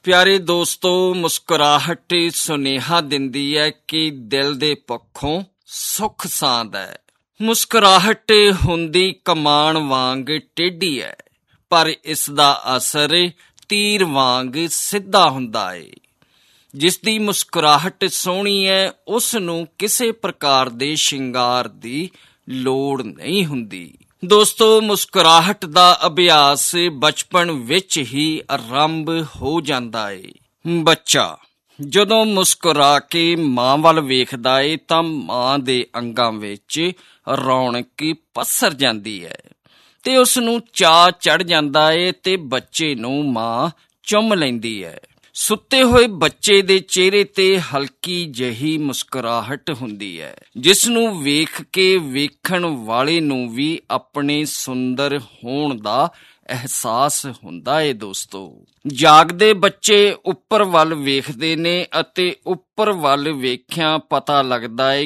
ਪਿਆਰੇ ਦੋਸਤੋ, ਮੁਸਕਰਾਹਟ ਸੁਨੇਹਾ ਦਿੰਦੀ ਹੈ ਕਿ ਦਿਲ ਦੇ ਪੱਖੋਂ ਸੁੱਖ ਸਾਂਦ ਹੈ। ਮੁਸਕਰਾਹਟ ਹੁੰਦੀ ਕਮਾਨ ਵਾਂਗ ਟੇਢੀ ਹੈ, ਪਰ ਇਸ ਦਾ ਅਸਰ ਤੀਰ ਵਾਂਗ ਸਿੱਧਾ ਹੁੰਦਾ ਏ। ਜਿਸ ਦੀ ਮੁਸਕਰਾਹਟ ਸੋਹਣੀ ਹੈ, ਉਸ ਨੂੰ ਕਿਸੇ ਪ੍ਰਕਾਰ ਦੇ ਸ਼ਿੰਗਾਰ ਦੀ ਲੋੜ ਨਹੀਂ ਹੁੰਦੀ। ਦੋਸਤੋ, ਮੁਸਕਰਾਹਟ ਦਾ ਅਭਿਆਸ ਬਚਪਨ ਵਿੱਚ ਹੀ ਆਰੰਭ ਹੋ ਜਾਂਦਾ ਏ। ਬੱਚਾ ਜਦੋਂ ਮੁਸਕਰਾ ਕੇ ਮਾਂ ਵੱਲ ਵੇਖਦਾ ਏ ਤਾਂ ਮਾਂ ਦੇ ਅੰਗਾਂ ਵਿੱਚ ਰੌਣਕ ਪਸਰ ਜਾਂਦੀ ਹੈ ਤੇ ਉਸ ਨੂੰ ਚਾਅ ਚੜ੍ਹ ਜਾਂਦਾ ਏ ਤੇ ਬੱਚੇ ਨੂੰ ਮਾਂ ਚੁੰਮ ਲੈਂਦੀ ਹੈ। ਸੁੱਤੇ ਹੋਏ ਬੱਚੇ ਦੇ ਚਿਹਰੇ ਤੇ ਹਲਕੀ ਜਿਹੀ ਮੁਸਕਰਾਹਟ ਹੁੰਦੀ ਹੈ, ਜਿਸ ਨੂੰ ਵੇਖ ਕੇ ਵੇਖਣ ਵਾਲੇ ਨੂੰ ਵੀ ਆਪਣੇ ਸੁੰਦਰ ਹੋਣ ਦਾ ਅਹਿਸਾਸ ਹੁੰਦਾ ਏ। ਦੋਸਤੋ, ਜਾਗਦੇ ਬੱਚੇ ਉੱਪਰ ਵੱਲ ਵੇਖਦੇ ਨੇ ਅਤੇ ਉੱਪਰ ਵੱਲ ਵੇਖਿਆਂ ਪਤਾ ਲੱਗਦਾ ਏ